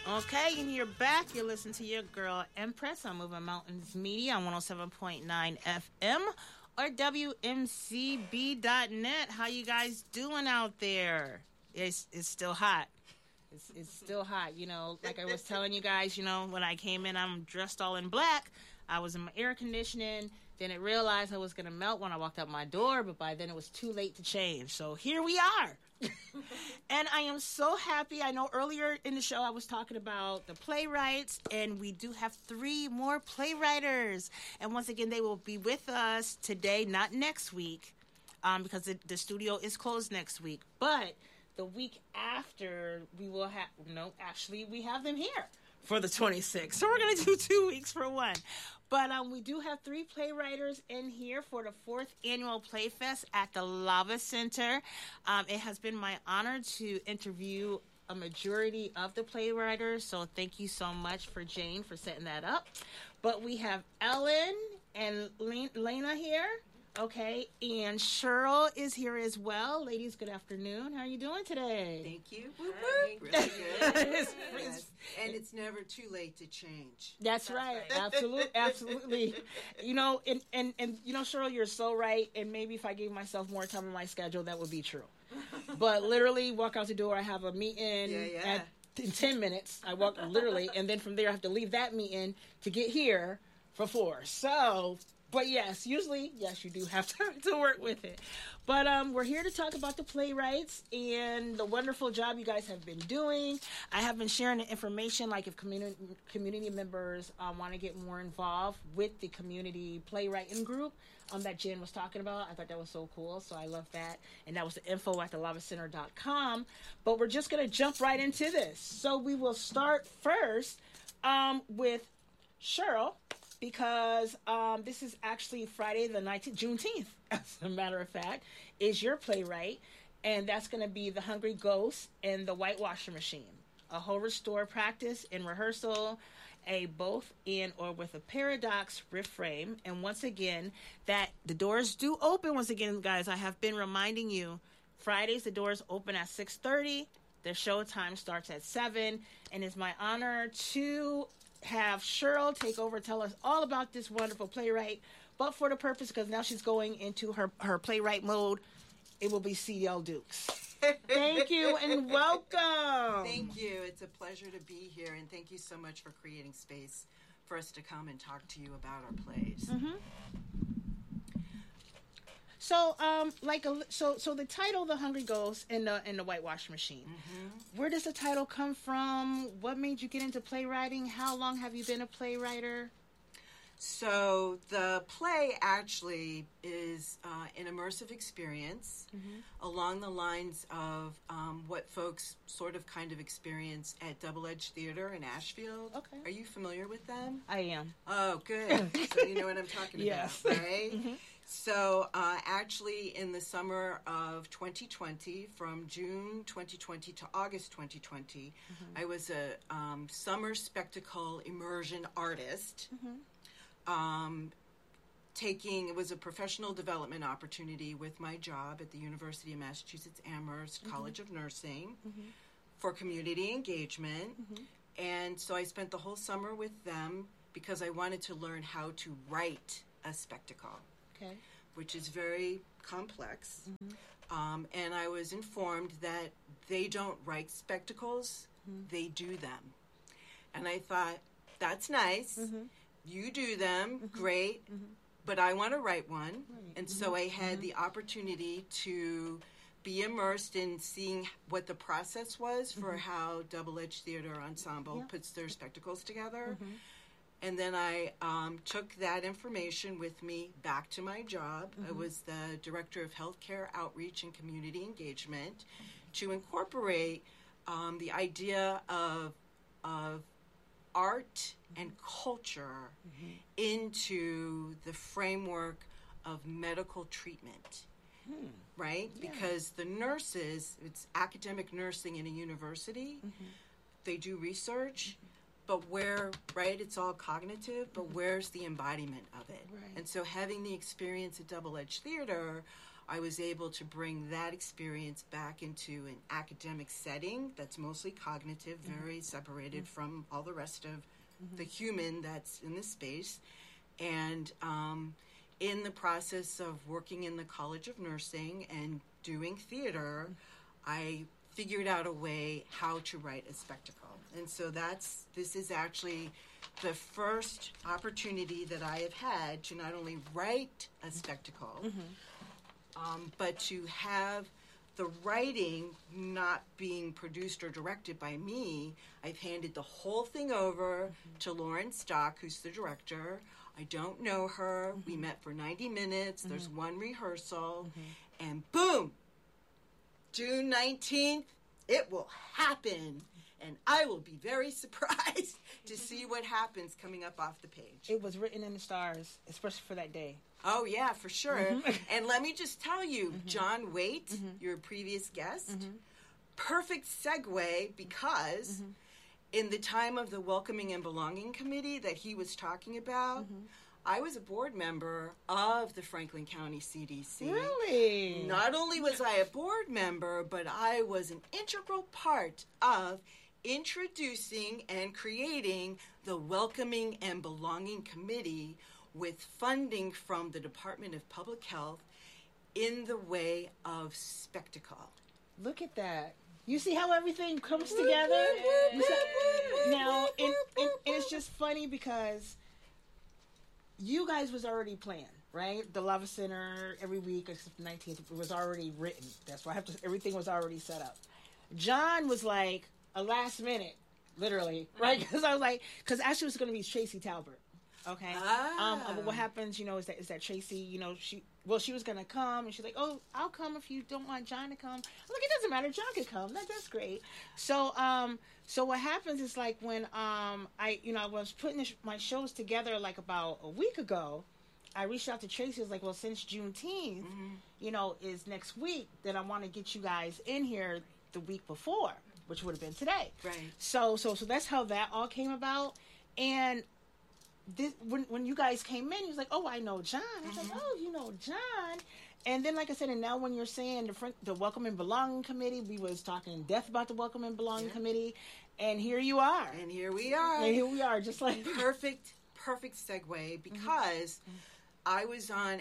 Okay, and you're back. You're listening to your girl Empress on Moving Mountains Media on 107.9 FM or WMCB.net. How you guys doing out there? It's still hot. It's still hot. You know, like I was telling you guys, you know, when I came in, I'm dressed all in black. I was in my air conditioning. Then it realized I was going to melt when I walked out my door, but by then it was too late to change. So here we are. And I am so happy. I know earlier in the show I was talking about the playwrights, and we do have 3 more playwriters. And once again, they will be with us today, not next week, because the studio is closed next week. But the week after, we will have, actually, we have them here for the 26th. So we're going to do 2 weeks for one. But we do have 3 playwriters in here for the 4th annual Playfest at the Lava Center. It has been my honor to interview a majority of the playwriters. So thank you so much for Jane for setting that up. But we have Ellen and Lena here. Okay, and Cheryl is here as well. Ladies, good afternoon. How are you doing today? Thank you. Really good. Yes. And it's never too late to change. That's right. Absolutely. You know, and you know, Cheryl, you're so right. And maybe if I gave myself more time on my schedule, that would be true. But literally, walk out the door, I have a meeting in 10 minutes. I walk literally, and then from there, I have to leave that meeting to get here for 4. So... But yes, usually, you do have to work with it. But we're here to talk about the playwrights and the wonderful job you guys have been doing. I have been sharing the information, like if community members want to get more involved with the community playwriting group that Jen was talking about. I thought that was so cool, so I love that. And that was the info at thelavacenter.com. But we're just going to jump right into this. So we will start first with Cheryl. Because this is actually Friday the 19th, Juneteenth, as a matter of fact, is your playwright. And that's going to be The Hungry Ghost and The Whitewasher Machine. A horror store practice and rehearsal, a both in or with a paradox riff frame. And once again, that the doors do open. Once again, guys, I have been reminding you, Fridays the doors open at 6:30. The show time starts at 7. And it's my honor to have Cheryl take over, tell us all about this wonderful playwright, but for the purpose, because now she's going into her playwright mode, it will be C.L. Dukes. Thank you and welcome. Thank you. It's a pleasure to be here, and thank you so much for creating space for us to come and talk to you about our plays. Mm-hmm. So, so the title, The Hungry Ghost and the Whitewasher Machine. Mm-hmm. Where does the title come from? What made you get into playwriting? How long have you been a playwriter? So the play actually is an immersive experience along the lines of what folks sort of kind of experience at Double Edge Theater in Ashfield. Okay. Are you familiar with them? I am. Oh, good. So you know what I'm talking yes. about, right? Mm-hmm. So actually in the summer of 2020, from June 2020 to August 2020, I was a summer spectacle immersion artist. It was a professional development opportunity with my job at the University of Massachusetts Amherst College of Nursing for community engagement. And so I spent the whole summer with them because I wanted to learn how to write a spectacle, which is very complex. And I was informed that they don't write spectacles, they do them. And I thought, that's nice. You do them, great, but I want to write one. Right. And so I had the opportunity to be immersed in seeing what the process was for how Double Edge Theater Ensemble puts their spectacles together. And then I took that information with me back to my job. I was the Director of Healthcare Outreach and Community Engagement to incorporate the idea of art and culture into the framework of medical treatment, right? Yeah. Because the nurses, it's academic nursing in a university, they do research, but it's all cognitive, but where's the embodiment of it? Right. And so having the experience at Double Edge Theater, I was able to bring that experience back into an academic setting that's mostly cognitive, very separated from all the rest of the human that's in this space. And in the process of working in the College of Nursing and doing theater, I figured out a way how to write a spectacle. And so this is actually the first opportunity that I have had to not only write a spectacle, but to have the writing not being produced or directed by me. I've handed the whole thing over to Lauren Stock, who's the director. I don't know her. We met for 90 minutes. There's one rehearsal. And boom! June 19th, it will happen. And I will be very surprised to see what happens coming up off the page. It was written in the stars, especially for that day. Oh, yeah, for sure. And let me just tell you, John Waite, your previous guest, perfect segue, because in the time of the Welcoming and Belonging Committee that he was talking about, I was a board member of the Franklin County CDC. Really? Not only was I a board member, but I was an integral part of introducing and creating the Welcoming and Belonging Committee with funding from the Department of Public Health in the way of spectacle. Look at that. You see how everything comes together? Now, and it's just funny because you guys was already planned, right? The Lava Center every week except the 19th was already written. That's why everything was already set up. John was like a last minute, literally, right? Because I was like, because actually it was going to be Tracy Talbert. Okay. But what happens, is that Tracy, she was going to come, and she's like, oh, I'll come if you don't want John to come. I'm like, it doesn't matter. John could come. That's great. So what happens is like when, I was putting my shows together like about a week ago, I reached out to Tracy. I was like, well, since Juneteenth, is next week, then I want to get you guys in here the week before, which would have been today. Right. So that's how that all came about. And when you guys came in, he was like, oh, I know John. I was like, oh, you know John. And then, like I said, and now when you're saying the Welcome and Belonging Committee, we was talking in depth about the Welcome and Belonging Committee, and here you are. And here we are. Just like... Perfect segue, because I was one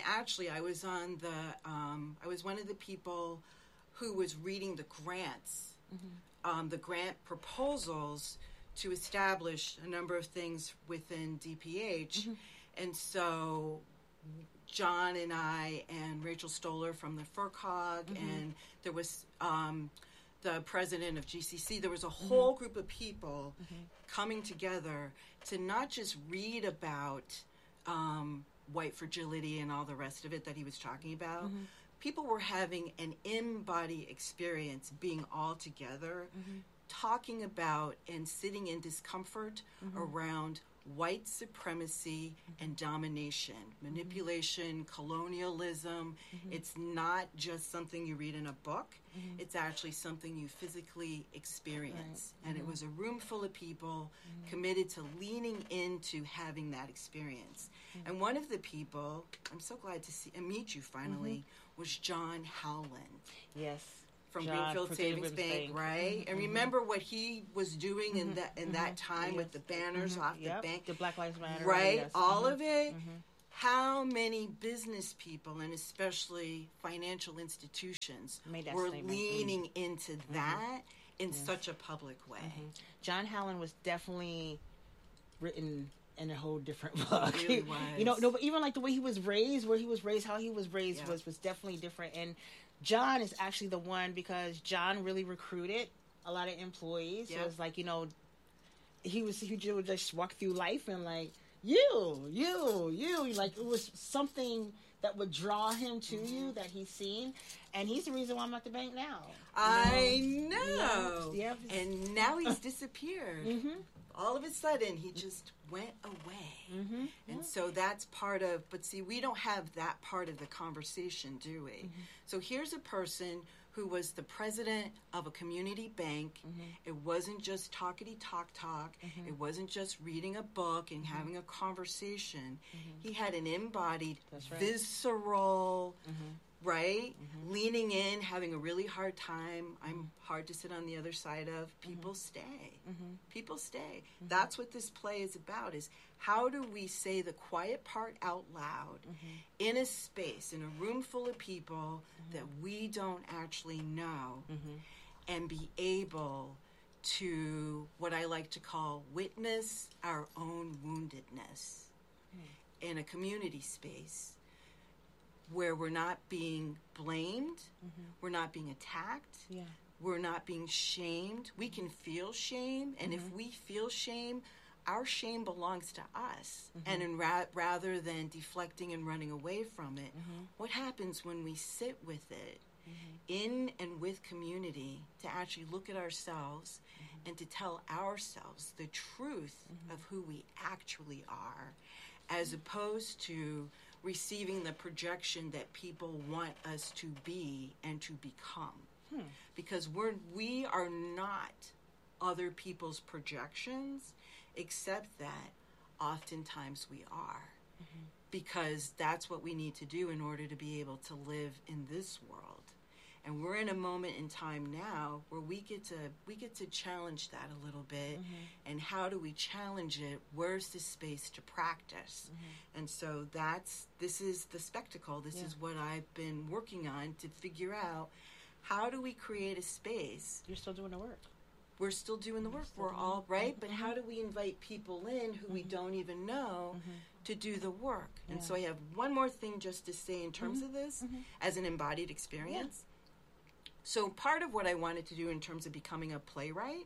of the people who was reading the grants, the grant proposals to establish a number of things within DPH. And so John and I and Rachel Stoller from the FERCOG, and there was the president of GCC, there was a whole group of people coming together to not just read about white fragility and all the rest of it that he was talking about. People were having an in-body experience being all together, talking about and sitting in discomfort around white supremacy and domination, manipulation, colonialism. It's not just something you read in a book. It's actually something you physically experience. And it was a room full of people committed to leaning into having that experience. And one of the people, I'm so glad to meet you finally, was John Howland. Yes. From Greenfield Savings Bank, right? And remember what he was doing in that time with the banners off the bank, the Black Lives Matter, right? Yes. All of it. How many business people and especially financial institutions were leaning into that in such a public way? John Howland was definitely written in a whole different book. It really was. But even like the way he was raised, where he was raised, how he was raised was definitely different. And John is actually the one, because John really recruited a lot of employees. Yep. So it's like, he would just walk through life and like, you, like it was something that would draw him to you that he's seen. And he's the reason why I'm at the bank now. I know. Yeah. And now he's disappeared. All of a sudden, he just went away. And so that's part of, but see, we don't have that part of the conversation, do we? So here's a person who was the president of a community bank. It wasn't just talk. It wasn't just reading a book and having a conversation. He had an embodied, visceral, right? Leaning in, having a really hard time. I'm hard to sit on the other side of. People stay. People stay. That's what this play is about, is how do we say the quiet part out loud in a space, in a room full of people that we don't actually know, and be able to, what I like to call, witness our own woundedness in a community space where we're not being blamed, we're not being attacked, we're not being shamed. We can feel shame, and if we feel shame, our shame belongs to us. And rather than deflecting and running away from it, what happens when we sit with it in and with community to actually look at ourselves and to tell ourselves the truth of who we actually are, as opposed to receiving the projection that people want us to be and to become. Because we are not other people's projections, except that oftentimes we are. Because that's what we need to do in order to be able to live in this world. And we're in a moment in time now where we get to challenge that a little bit. And how do we challenge it? Where's the space to practice? And so this is the spectacle. This is what I've been working on to figure out, how do we create a space? You're still doing the work. We're still doing the work. We're all right. But how do we invite people in who we don't even know to do the work? And so I have one more thing just to say in terms of this as an embodied experience. So part of what I wanted to do in terms of becoming a playwright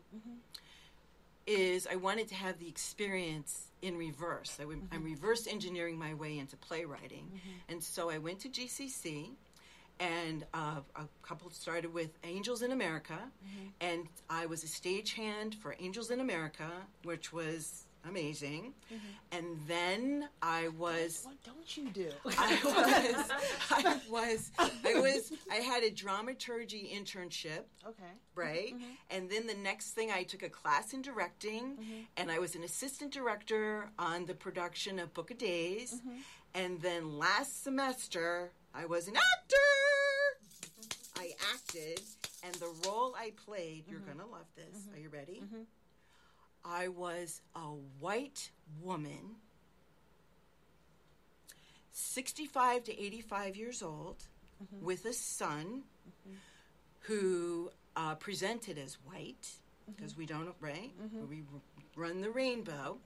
is I wanted to have the experience in reverse. I'm reverse engineering my way into playwriting. And so I went to GCC, and a couple started with Angels in America, and I was a stagehand for Angels in America, which was amazing. And then I was... What don't you do? I had a dramaturgy internship. Okay. Right? And then the next thing, I took a class in directing, and I was an assistant director on the production of Book of Days. And then last semester, I was an actor. I acted, and the role I played, you're going to love this. Are you ready? I was a white woman, 65 to 85 years old, with a son who presented as white, because we don't, right? We run the rainbow,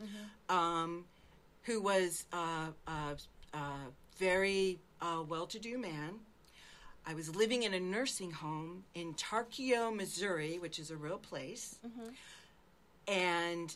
who was a very well-to-do man. I was living in a nursing home in Tarkio, Missouri, which is a real place. And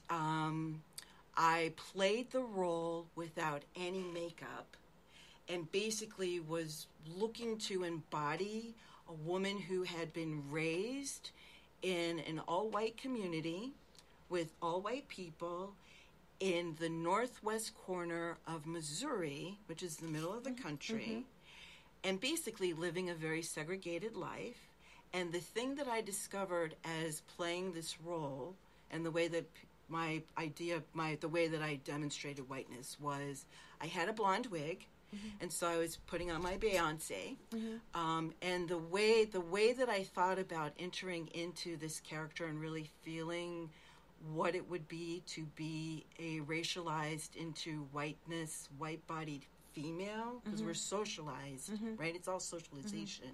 I played the role without any makeup, and basically was looking to embody a woman who had been raised in an all-white community with all-white people in the northwest corner of Missouri, which is the middle of the country, and basically living a very segregated life. And the thing that I discovered as playing this role, and the way that the way that I demonstrated whiteness, was I had a blonde wig, and so I was putting on my Beyonce, and the way that I thought about entering into this character and really feeling what it would be to be a racialized into whiteness, white-bodied female, because we're socialized, right? It's all socialization.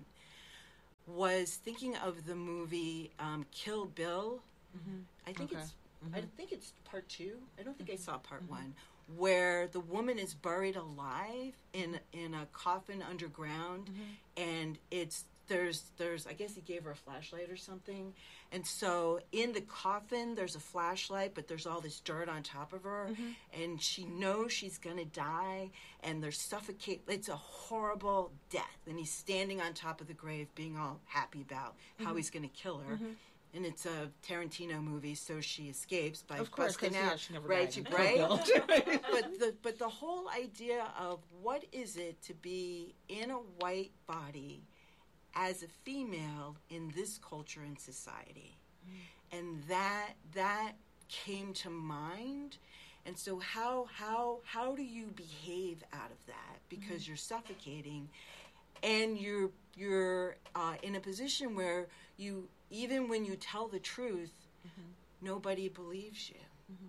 Was thinking of the movie Kill Bill. I think it's part 2. I don't think I saw part 1, where the woman is buried alive in a coffin underground, and there's I guess he gave her a flashlight or something, and so in the coffin there's a flashlight, but there's all this dirt on top of her, and she knows she's gonna die, and they're suffocate. It's a horrible death, and he's standing on top of the grave being all happy about how he's gonna kill her. And it's a Tarantino movie, so she escapes by busting out. She never right? died. Right? but the whole idea of what is it to be in a white body as a female in this culture and society, and that came to mind. And so how do you behave out of that, because you're suffocating? and you're in a position where you, even when you tell the truth, nobody believes you.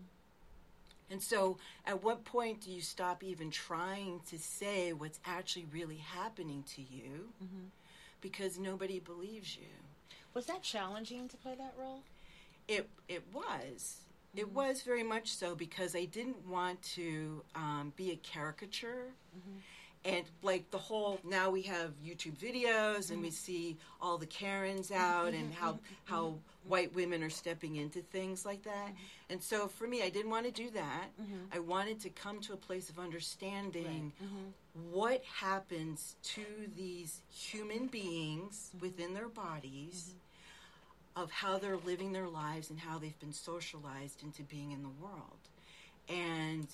And so at what point do you stop even trying to say what's actually really happening to you because nobody believes you? Was that challenging to play that role? It was. It was very much so, because I didn't want to be a caricature. And like the whole, now we have YouTube videos and we see all the Karens out and how white women are stepping into things like that. And so for me, I didn't want to do that. I wanted to come to a place of understanding what happens to these human beings within their bodies, of how they're living their lives and how they've been socialized into being in the world. And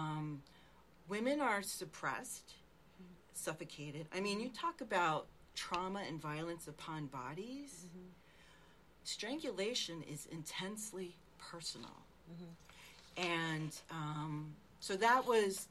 women are suppressed, suffocated. I mean, you talk about trauma and violence upon bodies. Strangulation is intensely personal. And so that was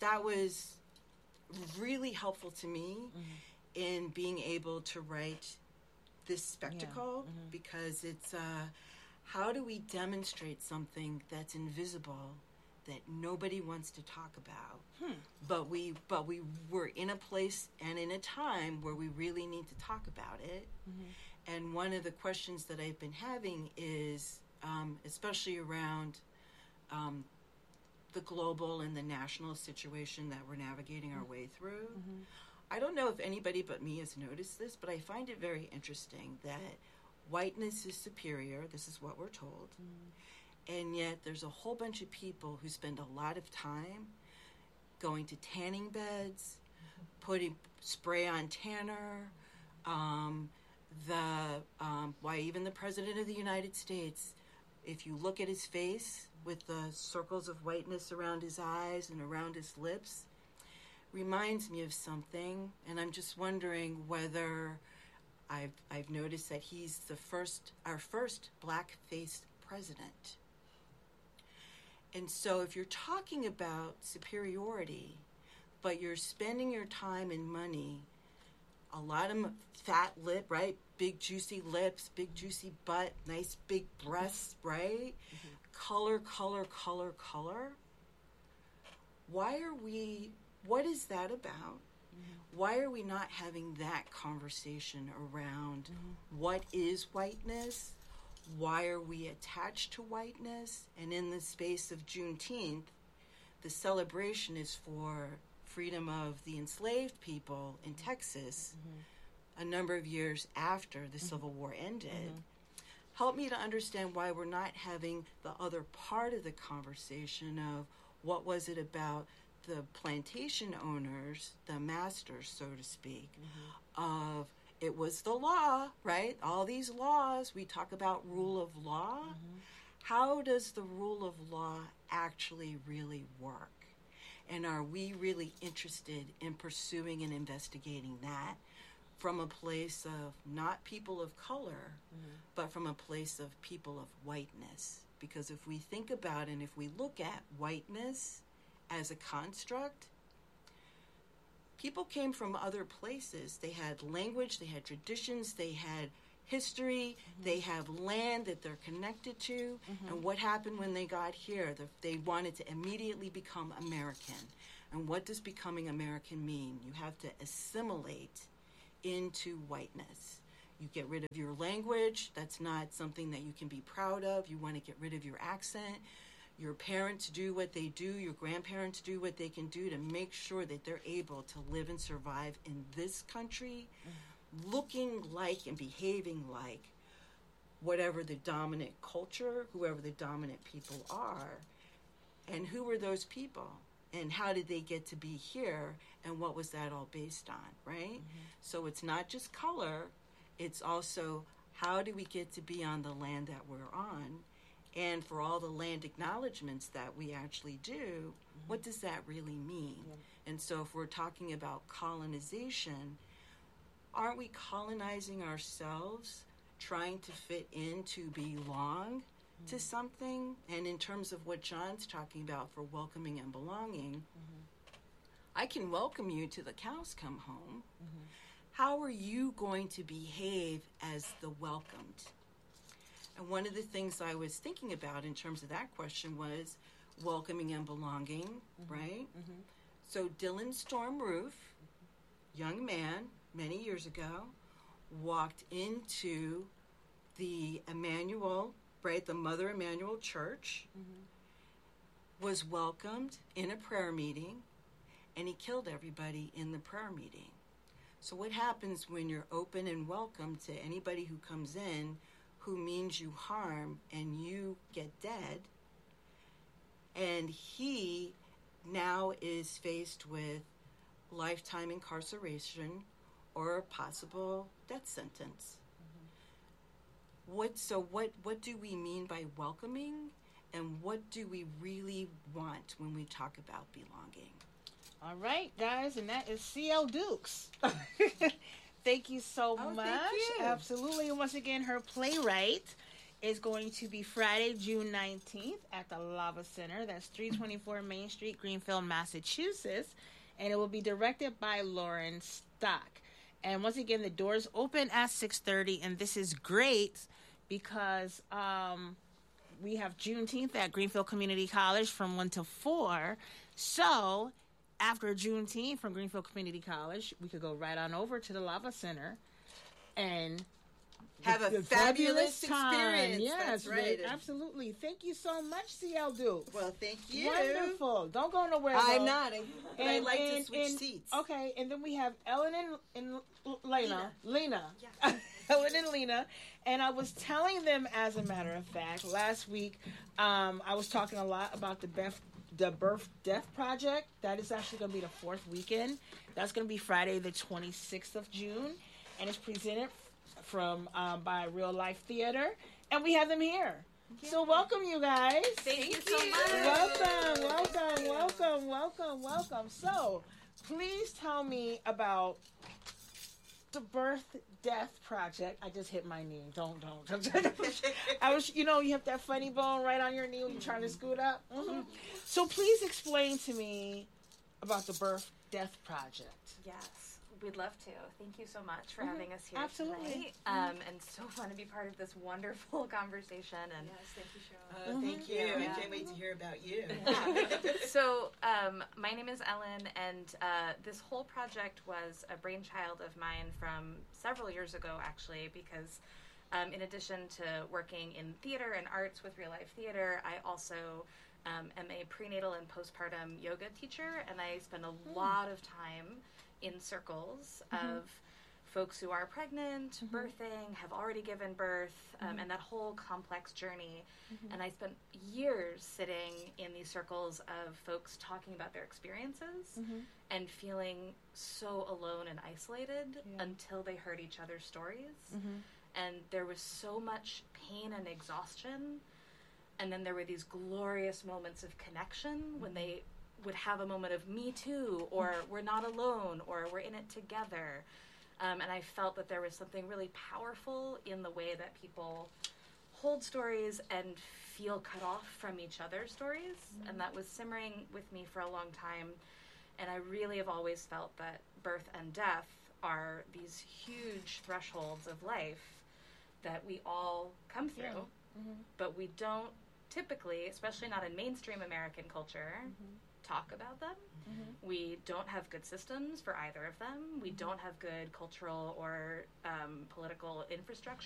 really helpful to me in being able to write this spectacle, because it's how do we demonstrate something that's invisible that nobody wants to talk about, but we were in a place and in a time where we really need to talk about it. And one of the questions that I've been having is, especially around the global and the national situation that we're navigating our way through. I don't know if anybody but me has noticed this, but I find it very interesting that whiteness is superior. This is what we're told. And yet there's a whole bunch of people who spend a lot of time going to tanning beds, putting spray on tanner, why even the President of the United States, if you look at his face with the circles of whiteness around his eyes and around his lips, reminds me of something. And I'm just wondering whether I've noticed that he's our first black-faced president. And so if you're talking about superiority, but you're spending your time and money, a lot of fat lip, right? Big juicy lips, big juicy butt, nice big breasts, right? Color. What is that about? Why are we not having that conversation around what is whiteness? Why are we attached to whiteness? And in the space of Juneteenth, the celebration is for freedom of the enslaved people in Texas a number of years after the Civil War ended. Help me to understand why we're not having the other part of the conversation of what was it about the plantation owners, the masters, so to speak, of it was the law, right? All these laws, we talk about rule of law. How does the rule of law actually really work? And are we really interested in pursuing and investigating that from a place of not people of color, but from a place of people of whiteness? Because if we think about and if we look at whiteness as a construct, people came from other places. They had language, they had traditions, they had history, they have land that they're connected to. And what happened when they got here? They wanted to immediately become American. And what does becoming American mean? You have to assimilate into whiteness. You get rid of your language. That's not something that you can be proud of. You want to get rid of your accent. Your parents do what they do. Your grandparents do what they can do to make sure that they're able to live and survive in this country, looking like and behaving like whatever the dominant culture, whoever the dominant people are. And who were those people? And how did they get to be here? And what was that all based on, right? So it's not just color. It's also how do we get to be on the land that we're on? And for all the land acknowledgments that we actually do, what does that really mean? And so if we're talking about colonization, aren't we colonizing ourselves, trying to fit in to belong to something? And in terms of what John's talking about for welcoming and belonging, I can welcome you to the cows come home, how are you going to behave as the welcomed? And one of the things I was thinking about in terms of that question was welcoming and belonging, right? Mm-hmm. So Dylan Storm Roof, young man, many years ago, walked into the Emmanuel, right, the Mother Emmanuel Church, was welcomed in a prayer meeting, and he killed everybody in the prayer meeting. So what happens when you're open and welcome to anybody who comes in who means you harm and you get dead? And he now is faced with lifetime incarceration or a possible death sentence. What do we mean by welcoming, and what do we really want when we talk about belonging? All right, guys, and that is C.L. Dukes. Thank you so much. Thank you. Absolutely. And once again, her playwright is going to be Friday, June 19th at the Lava Center. That's 324 Main Street, Greenfield, Massachusetts. And it will be directed by Lauren Stock. And once again, the doors open at 6:30, and this is great because we have Juneteenth at Greenfield Community College from 1 to 4. So after Juneteenth from Greenfield Community College, we could go right on over to the Lava Center and have a fabulous time. experience. Yes, that's right. Absolutely. Thank you so much, C.L. Dukes. Well, thank you. Wonderful. Don't go nowhere. I'm not. But I like to switch seats. Okay, and then we have Ellen and Lena. Yeah. Ellen and Lena. And I was telling them, as a matter of fact, last week, I was talking a lot about the Birth Death Project. That is actually going to be the fourth weekend. That's going to be Friday, the 26th of June. And it's presented from by Real Life Theater. And we have them here. Yeah. So welcome, you guys. Thank you so much. Welcome. So please tell me about the Birth Death Project. I just hit my knee. Don't. I was, you have that funny bone right on your knee when you're trying to scoot up. Mm-hmm. So please explain to me about the Birth Death Project. Yes, we'd love to. Thank you so much for having us here Absolutely. tonight. And so fun to be part of this wonderful conversation. And yes, thank you, Cheryl. Thank you. Yeah. I can't wait to hear about you. Yeah. So my name is Ellen, and this whole project was a brainchild of mine from several years ago, actually, because in addition to working in theater and arts with Real Life Theater, I also am a prenatal and postpartum yoga teacher, and I spend a lot of time in circles of folks who are pregnant, birthing, have already given birth, and that whole complex journey. And I spent years sitting in these circles of folks talking about their experiences and feeling so alone and isolated until they heard each other's stories. And there was so much pain and exhaustion. And then there were these glorious moments of connection when they would have a moment of me too, or we're not alone, or we're in it together. And I felt that there was something really powerful in the way that people hold stories and feel cut off from each other's stories. And that was simmering with me for a long time. And I really have always felt that birth and death are these huge thresholds of life that we all come through, but we don't typically, especially not in mainstream American culture, talk about them. We don't have good systems for either of them. We don't have good cultural or political infrastructure